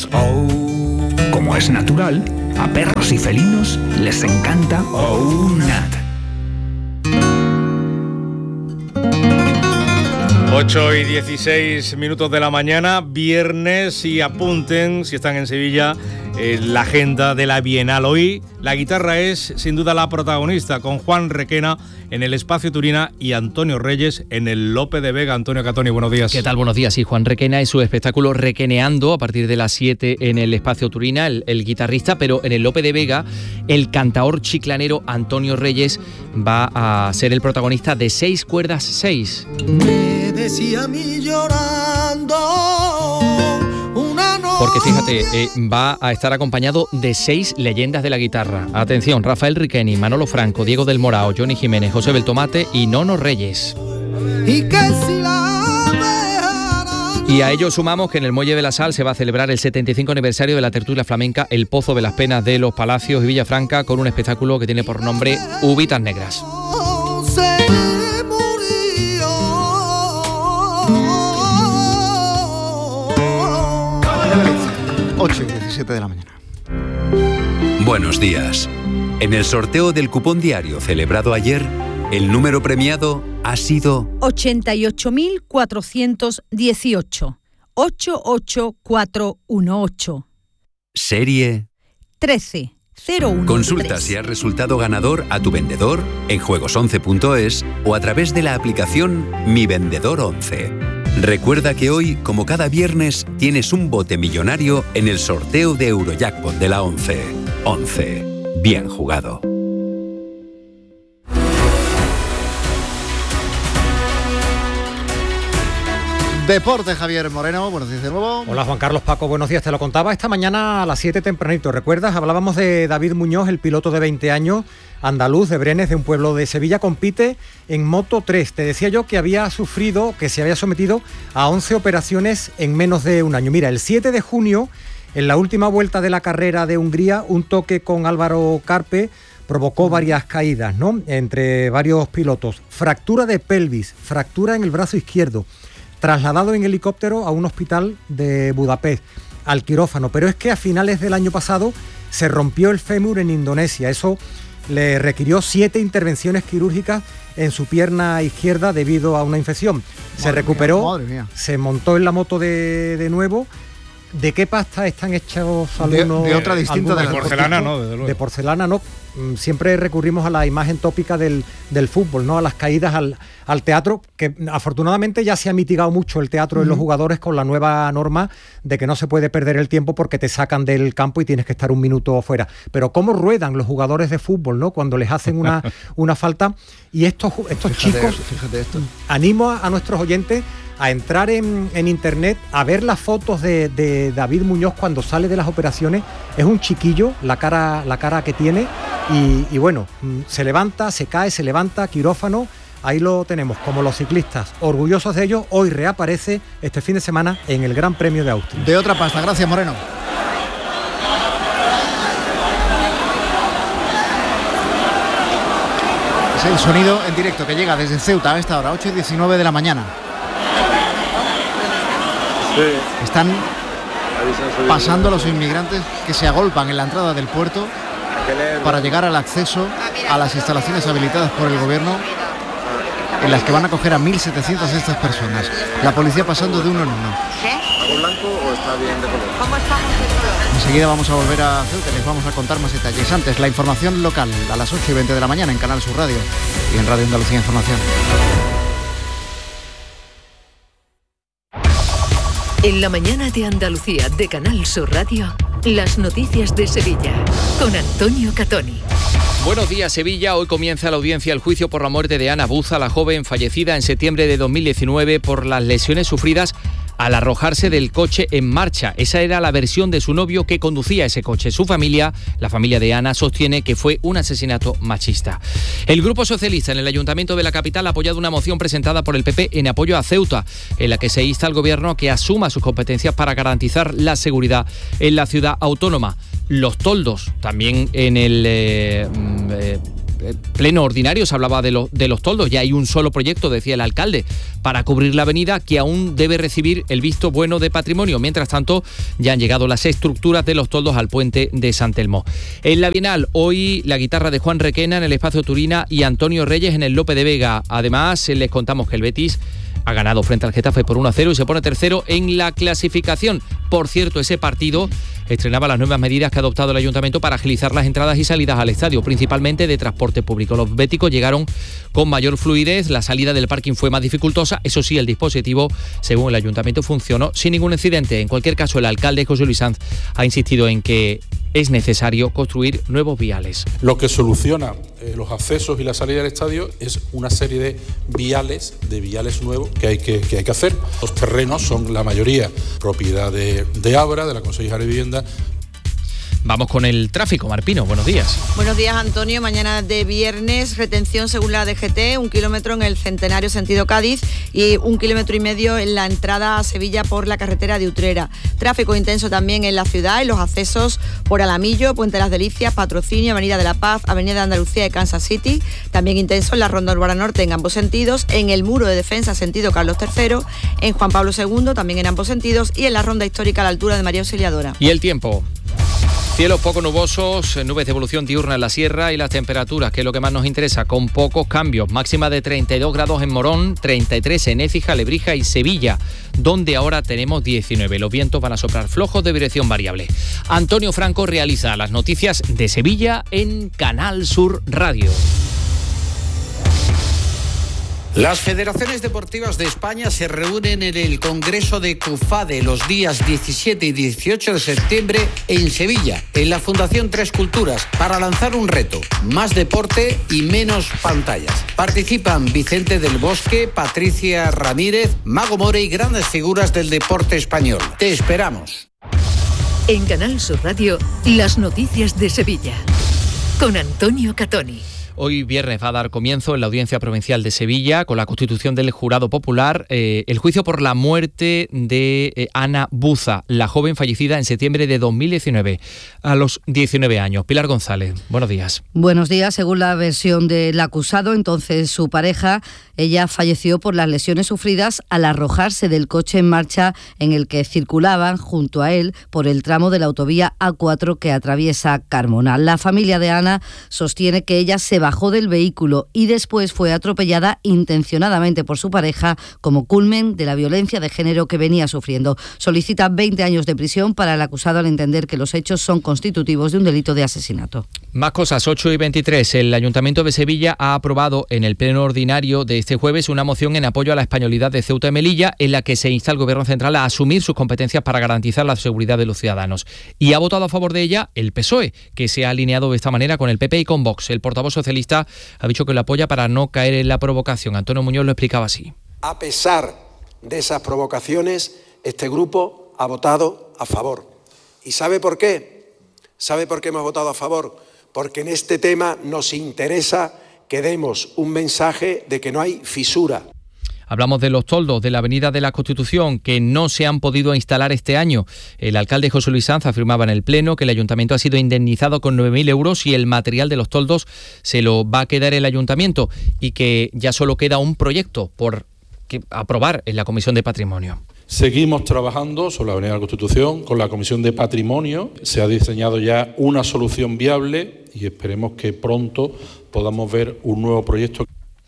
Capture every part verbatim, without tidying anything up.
Oh. Como es natural, a perros y felinos les encanta Oh Nat. ocho y dieciséis minutos de la mañana, viernes, y apunten, si están en Sevilla, eh, la agenda de la Bienal. Hoy la guitarra es sin duda la protagonista, con Juan Requena en el Espacio Turina y Antonio Reyes en el Lope de Vega. Antonio Catoni, buenos días. ¿Qué tal? Buenos días. Sí, Juan Requena y su espectáculo Requeneando a partir de las siete en el Espacio Turina, el, el guitarrista, pero en el Lope de Vega el cantaor chiclanero Antonio Reyes va a ser el protagonista de Seis Cuerdas Seis. Me decía a mí llorando una noche. Porque fíjate, eh, va a estar acompañado de seis leyendas de la guitarra. Atención, Rafael Riqueni, Manolo Franco, Diego del Morao, Johnny Jiménez, José Beltomate y Nono Reyes. Y que si la dejara... Y a ello sumamos que en el Muelle de la Sal se va a celebrar el setenta y cinco aniversario de la tertulia flamenca El Pozo de las Penas de los Palacios y Villafranca, con un espectáculo que tiene por nombre Uvitas Negras. ocho y diecisiete de la mañana. Buenos días. En el sorteo del cupón diario celebrado ayer, el número premiado ha sido ochenta y ocho mil cuatrocientos dieciocho. ocho ocho cuatro uno ocho. serie trece cero uno. Consulta si has resultado ganador a tu vendedor en juegos once punto es o a través de la aplicación Mi Vendedor once. Recuerda que hoy, como cada viernes, tienes un bote millonario en el sorteo de Eurojackpot de la once. once. Bien jugado. Deporte, Javier Moreno, buenos días de nuevo. Hola Juan Carlos, Paco, buenos días. Te lo contaba esta mañana a las siete tempranito. ¿Recuerdas? Hablábamos de David Muñoz, el piloto de veinte años, andaluz de Brenes, de un pueblo de Sevilla. Compite en Moto tres. Te decía yo que había sufrido, que se había sometido a once operaciones en menos de un año. Mira, el siete de junio, en la última vuelta de la carrera de Hungría, un toque con Álvaro Carpe provocó varias caídas, ¿no?, entre varios pilotos. Fractura de pelvis, fractura en el brazo izquierdo. Trasladado en helicóptero a un hospital de Budapest, al quirófano. Pero es que a finales del año pasado se rompió el fémur en Indonesia. Eso le requirió siete intervenciones quirúrgicas en su pierna izquierda debido a una infección. Se Madre recuperó, mía, madre mía. se montó en la moto de, de nuevo. ¿De qué pasta están hechos algunos? De, de otra distinta de, de porcelana, no, desde luego. De porcelana, no. Siempre recurrimos a la imagen tópica del, del fútbol, ¿no? A las caídas al, al teatro, que afortunadamente ya se ha mitigado mucho el teatro uh-huh. en los jugadores con la nueva norma de que no se puede perder el tiempo porque te sacan del campo y tienes que estar un minuto fuera. Pero cómo ruedan los jugadores de fútbol, ¿no?, cuando les hacen una, una falta. Y estos, estos fíjate, chicos, fíjate esto. Animo a, a nuestros oyentes a entrar en, en internet, a ver las fotos de, de David Muñoz cuando sale de las operaciones. Es un chiquillo, la cara, la cara que tiene, y, y bueno, se levanta, se cae, se levanta, quirófano. Ahí lo tenemos, como los ciclistas, orgullosos de ello. Hoy reaparece este fin de semana en el Gran Premio de Austria. De otra pasta, gracias Moreno. Es el sonido en directo que llega desde Ceuta a esta hora, ocho y diecinueve de la mañana. Están pasando los inmigrantes que se agolpan en la entrada del puerto para llegar al acceso a las instalaciones habilitadas por el gobierno, en las que van a acoger a mil setecientas de estas personas. La policía pasando de uno en uno. ¿Algo blanco o está bien de color? ¿Cómo estamos de color? Enseguida vamos a volver a Ceuta, les vamos a contar más detalles. Antes, la información local a las ocho y veinte de la mañana en Canal Sur Radio y en Radio Andalucía Información. En la mañana de Andalucía de Canal Sur Radio, las noticias de Sevilla con Antonio Catoni. Buenos días, Sevilla. Hoy comienza la audiencia el juicio por la muerte de Ana Buza, la joven fallecida en septiembre de dos mil diecinueve por las lesiones sufridas al arrojarse del coche en marcha. Esa era la versión de su novio que conducía ese coche. Su familia, la familia de Ana, sostiene que fue un asesinato machista. El Grupo Socialista en el Ayuntamiento de la capital ha apoyado una moción presentada por el P P en apoyo a Ceuta, en la que se insta al Gobierno a que asuma sus competencias para garantizar la seguridad en la ciudad autónoma. Los toldos, también en el... Eh, eh, pleno ordinario se hablaba de, lo, de los toldos. Ya hay un solo proyecto, decía el alcalde, para cubrir la avenida, que aún debe recibir el visto bueno de patrimonio. Mientras tanto, ya han llegado las estructuras de los toldos al puente de San Telmo. En la Bienal, hoy la guitarra de Juan Requena en el Espacio Turina y Antonio Reyes en el Lope de Vega. Además, les contamos que el Betis ha ganado frente al Getafe por uno a cero y se pone tercero en la clasificación. Por cierto, ese partido estrenaba las nuevas medidas que ha adoptado el Ayuntamiento para agilizar las entradas y salidas al estadio, principalmente de transporte público. Los béticos llegaron con mayor fluidez, la salida del parking fue más dificultosa, eso sí, el dispositivo, según el Ayuntamiento, funcionó sin ningún incidente. En cualquier caso, el alcalde José Luis Sanz ha insistido en que es necesario construir nuevos viales. Lo que soluciona eh, los accesos y la salida del estadio es una serie de viales, de viales nuevos que hay que, que, hay que hacer. Los terrenos son la mayoría propiedad de, de Abra, de la Concejalía de Vivienda. Vamos con el tráfico. Marpino, buenos días. Buenos días, Antonio. Mañana de viernes, retención según la D G T, un kilómetro en el Centenario sentido Cádiz y un kilómetro y medio en la entrada a Sevilla por la carretera de Utrera. Tráfico intenso también en la ciudad, en los accesos por Alamillo, Puente de las Delicias, Patrocinio, Avenida de la Paz, Avenida de Andalucía y Kansas City. También intenso en la Ronda Urbana Norte en ambos sentidos, en el Muro de Defensa sentido Carlos tercero, en Juan Pablo segundo también en ambos sentidos y en la Ronda Histórica a la altura de María Auxiliadora. ¿Y el tiempo? Cielos poco nubosos, nubes de evolución diurna en la sierra y las temperaturas, que es lo que más nos interesa, con pocos cambios. Máxima de treinta y dos grados en Morón, treinta y tres en Écija, Lebrija y Sevilla, donde ahora tenemos diecinueve. Los vientos van a soplar flojos de dirección variable. Antonio Franco realiza las noticias de Sevilla en Canal Sur Radio. Las federaciones deportivas de España se reúnen en el Congreso de CUFADE los días diecisiete y dieciocho de septiembre en Sevilla, en la Fundación Tres Culturas, para lanzar un reto: más deporte y menos pantallas. Participan Vicente del Bosque, Patricia Ramírez, Mago More y grandes figuras del deporte español. Te esperamos. En Canal Sur Radio, las noticias de Sevilla, con Antonio Catoni. Hoy viernes va a dar comienzo en la Audiencia Provincial de Sevilla, con la constitución del Jurado Popular, eh, el juicio por la muerte de eh, Ana Buza, la joven fallecida en septiembre de dos mil diecinueve, a los diecinueve años. Pilar González, buenos días. Buenos días. Según la versión del acusado, entonces su pareja, ella falleció por las lesiones sufridas al arrojarse del coche en marcha en el que circulaban junto a él por el tramo de la autovía A cuatro que atraviesa Carmona. La familia de Ana sostiene que ella se bajó del vehículo y después fue atropellada intencionadamente por su pareja como culmen de la violencia de género que venía sufriendo. Solicita veinte años de prisión para el acusado al entender que los hechos son constitutivos de un delito de asesinato. Más cosas, ocho y veintitrés. El Ayuntamiento de Sevilla ha aprobado en el pleno ordinario de este jueves una moción en apoyo a la españolidad de Ceuta y Melilla, en la que se insta al Gobierno central a asumir sus competencias para garantizar la seguridad de los ciudadanos. Y ha votado a favor de ella el P S O E, que se ha alineado de esta manera con el P P y con Vox. El portavoz socialista ha dicho que lo apoya para no caer en la provocación. Antonio Muñoz lo explicaba así. A pesar de esas provocaciones, este grupo ha votado a favor. ¿Y sabe por qué? ¿Sabe por qué hemos votado a favor? Porque en este tema nos interesa que demos un mensaje de que no hay fisura. Hablamos de los toldos de la Avenida de la Constitución que no se han podido instalar este año. El alcalde José Luis Sanz afirmaba en el Pleno que el Ayuntamiento ha sido indemnizado con nueve mil euros y el material de los toldos se lo va a quedar el Ayuntamiento y que ya solo queda un proyecto por aprobar en la Comisión de Patrimonio. Seguimos trabajando sobre la Avenida de la Constitución con la Comisión de Patrimonio. Se ha diseñado ya una solución viable y esperemos que pronto podamos ver un nuevo proyecto.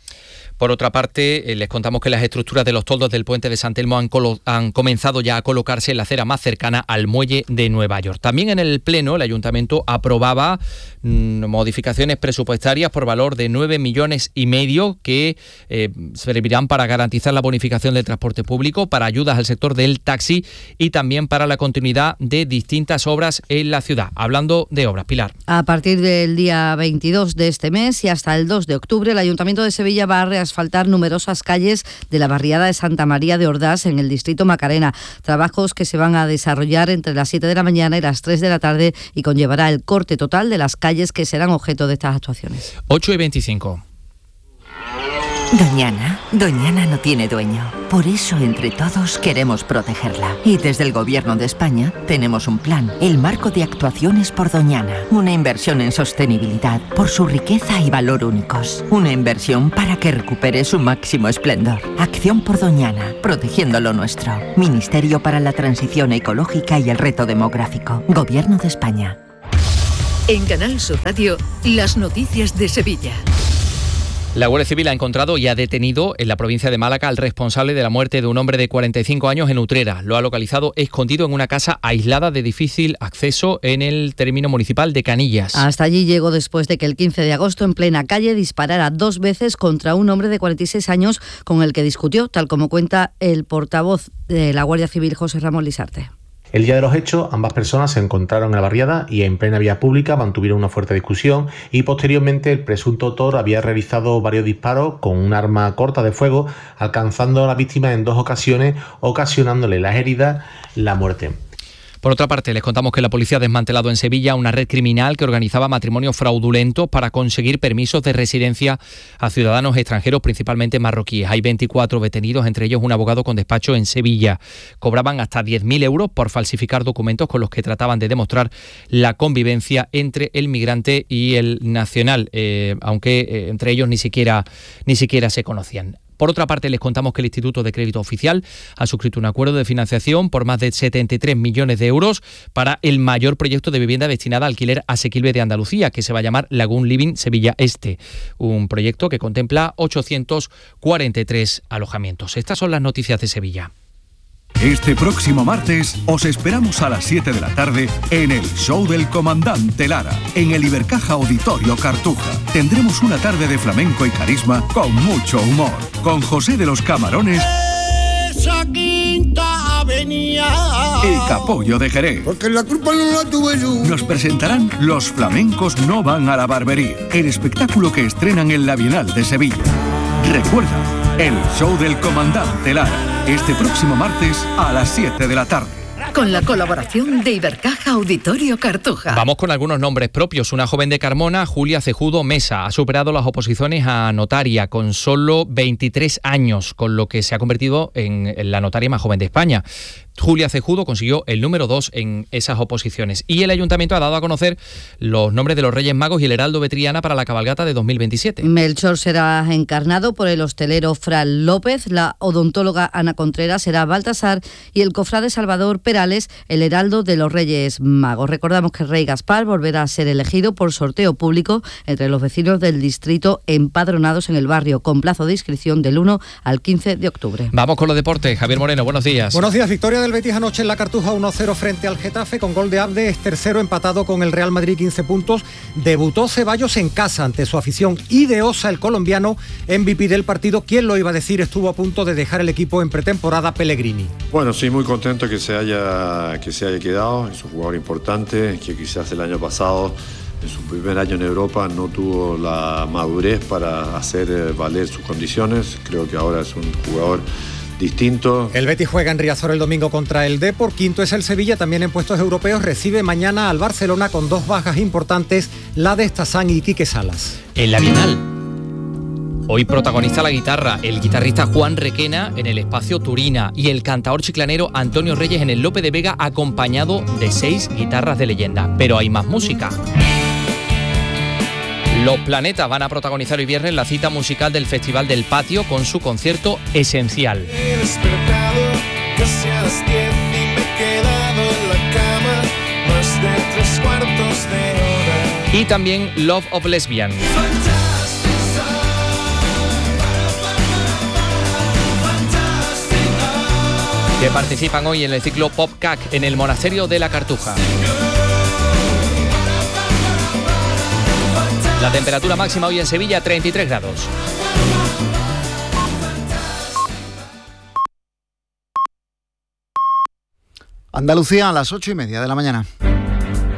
Por otra parte, eh, les contamos que las estructuras de los toldos del puente de San Telmo han, colo- han comenzado ya a colocarse en la acera más cercana al muelle de Nueva York. También en el Pleno, el Ayuntamiento aprobaba mmm, modificaciones presupuestarias por valor de nueve millones y medio que eh, servirán para garantizar la bonificación del transporte público, para ayudas al sector del taxi y también para la continuidad de distintas obras en la ciudad. Hablando de obras, Pilar. A partir del día veintidós de este mes y hasta el dos de octubre, el Ayuntamiento de Sevilla va a reasfaltar asfaltar numerosas calles de la barriada de Santa María de Ordás en el distrito Macarena. Trabajos que se van a desarrollar entre las siete de la mañana y las tres de la tarde y conllevará el corte total de las calles que serán objeto de estas actuaciones. ocho y veinticinco. Doñana, Doñana no tiene dueño. Por eso, entre todos, queremos protegerla. Y desde el Gobierno de España tenemos un plan, el Marco de Actuaciones por Doñana. Una inversión en sostenibilidad por su riqueza y valor únicos. Una inversión para que recupere su máximo esplendor. Acción por Doñana, protegiendo lo nuestro. Ministerio para la Transición Ecológica y el Reto Demográfico. Gobierno de España. En Canal Sur Radio, las noticias de Sevilla. La Guardia Civil ha encontrado y ha detenido en la provincia de Málaga al responsable de la muerte de un hombre de cuarenta y cinco años en Utrera. Lo ha localizado escondido en una casa aislada de difícil acceso en el término municipal de Canillas. Hasta allí llegó después de que el quince de agosto en plena calle disparara dos veces contra un hombre de cuarenta y seis años con el que discutió, tal como cuenta el portavoz de la Guardia Civil, José Ramón Lisarte. El día de los hechos, ambas personas se encontraron en la barriada y en plena vía pública mantuvieron una fuerte discusión y posteriormente el presunto autor había realizado varios disparos con un arma corta de fuego, alcanzando a la víctima en dos ocasiones, ocasionándole las heridas, la muerte. Por otra parte, les contamos que la policía ha desmantelado en Sevilla una red criminal que organizaba matrimonios fraudulentos para conseguir permisos de residencia a ciudadanos extranjeros, principalmente marroquíes. Hay veinticuatro detenidos, entre ellos un abogado con despacho en Sevilla. Cobraban hasta diez mil euros por falsificar documentos con los que trataban de demostrar la convivencia entre el migrante y el nacional, eh, aunque eh, entre ellos ni siquiera, ni siquiera se conocían. Por otra parte, les contamos que el Instituto de Crédito Oficial ha suscrito un acuerdo de financiación por más de setenta y tres millones de euros para el mayor proyecto de vivienda destinada a alquiler asequible de Andalucía, que se va a llamar Lagoon Living Sevilla Este, un proyecto que contempla ochocientos cuarenta y tres alojamientos. Estas son las noticias de Sevilla. Este próximo martes os esperamos a las siete de la tarde en el Show del Comandante Lara, en el Ibercaja Auditorio Cartuja. Tendremos una tarde de flamenco y carisma con mucho humor, con José de los Camarones Esa quinta avenida y Capollo de Jerez. Porque la culpa no la tuve yo. Nos presentarán Los Flamencos No Van a la Barbería, el espectáculo que estrenan en la Bienal de Sevilla. Recuerda, el Show del Comandante Lara, este próximo martes a las siete de la tarde. Con la colaboración de Ibercaja Auditorio Cartuja. Vamos con algunos nombres propios. Una joven de Carmona, Julia Cejudo Mesa, ha superado las oposiciones a notaria con solo veintitrés años, con lo que se ha convertido en la notaria más joven de España. Julia Cejudo consiguió el número dos en esas oposiciones. Y el Ayuntamiento ha dado a conocer los nombres de los Reyes Magos y el Heraldo Betriana para la cabalgata de dos mil veintisiete. Melchor será encarnado por el hostelero Fran López, la odontóloga Ana Contreras será Baltasar y el cofrade Salvador Perales, el Heraldo de los Reyes Magos. Recordamos que el Rey Gaspar volverá a ser elegido por sorteo público entre los vecinos del distrito empadronados en el barrio, con plazo de inscripción del uno al quince de octubre. Vamos con los deportes. Javier Moreno, buenos días. Buenos días. Victoria del Betis anoche en la Cartuja uno cero frente al Getafe con gol de Abde, es tercero empatado con el Real Madrid quince puntos. Debutó Ceballos en casa ante su afición y de Osa, el colombiano, M V P del partido. ¿Quién lo iba a decir? Estuvo a punto de dejar el equipo en pretemporada, Pellegrini. Bueno, sí, muy contento que se haya, que se haya quedado. Es un jugador importante que quizás el año pasado, en su primer año en Europa, no tuvo la madurez para hacer valer sus condiciones. Creo que ahora es un jugador distinto. El Betis juega en Riazor el domingo contra el Depor. Quinto es el Sevilla, también en puestos europeos. Recibe mañana al Barcelona con dos bajas importantes, la de Estazán y Quique Salas. En la Bienal, hoy protagoniza la guitarra el guitarrista Juan Requena en el espacio Turina y el cantaor chiclanero Antonio Reyes en el Lope de Vega, acompañado de seis guitarras de leyenda. Pero hay más música. Los Planetas van a protagonizar hoy viernes la cita musical del Festival del Patio con su concierto Esencial. He despertado casi a las diez y me he quedado en la cama más de tres cuartos de hora. Y también Love of Lesbian. Que participan hoy en el ciclo Pop C A C en el Monasterio de la Cartuja. La temperatura máxima hoy en Sevilla, treinta y tres grados. Andalucía a las ocho y media de la mañana.